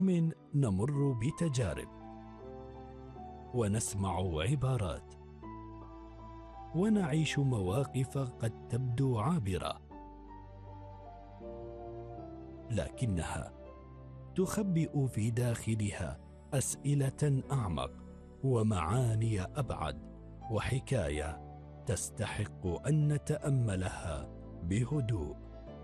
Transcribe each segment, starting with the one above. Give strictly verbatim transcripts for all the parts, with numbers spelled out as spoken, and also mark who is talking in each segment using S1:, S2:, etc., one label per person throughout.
S1: من نمر بتجارب ونسمع عبارات ونعيش مواقف قد تبدو عابرة، لكنها تخبئ في داخلها أسئلة أعمق ومعاني أبعد وحكاية تستحق أن نتأملها بهدوء.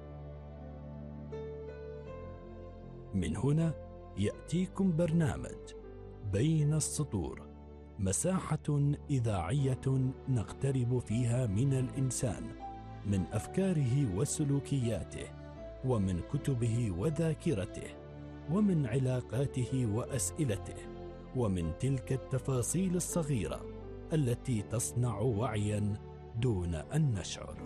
S1: من هنا يأتيكم برنامج بين السطور، مساحة إذاعية نقترب فيها من الإنسان، من أفكاره وسلوكياته، ومن كتبه وذاكرته، ومن علاقاته وأسئلته، ومن تلك التفاصيل الصغيرة التي تصنع وعيا دون أن نشعر.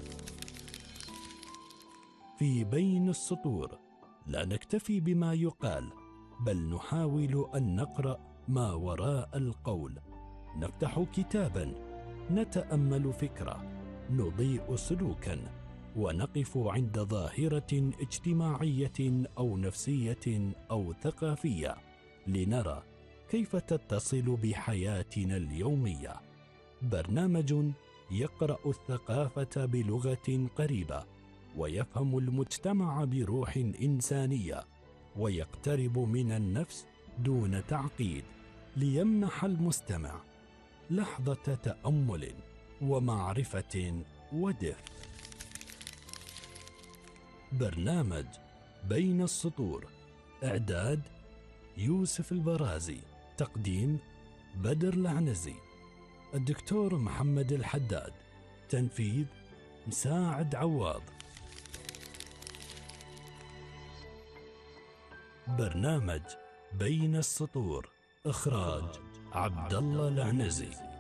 S1: في بين السطور لا نكتفي بما يقال، بل نحاول أن نقرأ ما وراء القول، نفتح كتابا، نتأمل فكرة، نضيء سلوكا، ونقف عند ظاهرة اجتماعية أو نفسية أو ثقافية لنرى كيف تتصل بحياتنا اليومية. برنامج يقرأ الثقافة بلغة قريبة، ويفهم المجتمع بروح إنسانية، ويقترب من النفس دون تعقيد، ليمنح المستمع لحظة تأمل ومعرفة ودفء. برنامج بين السطور، إعداد يوسف البرازي، تقديم بدر العنزي، الدكتور محمد الحداد، تنفيذ مساعد عواض. برنامج بين السطور، إخراج عبد الله العنزي.